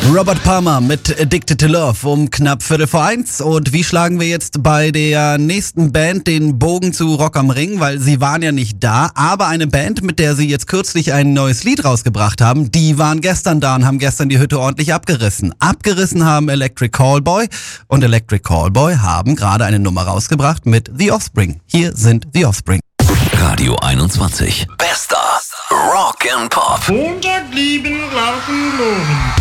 Robert Palmer mit Addicted to Love um knapp 1:15. Und wie schlagen wir jetzt bei der nächsten Band den Bogen zu Rock am Ring? Weil sie waren ja nicht da, aber eine Band, mit der sie jetzt kürzlich ein neues Lied rausgebracht haben, die waren gestern da und haben gestern die Hütte ordentlich abgerissen. Abgerissen haben Electric Callboy und Electric Callboy haben gerade eine Nummer rausgebracht mit The Offspring. Hier sind The Offspring. Radio 21. Bester Rock and Pop. Montag lieben, laufen, loben.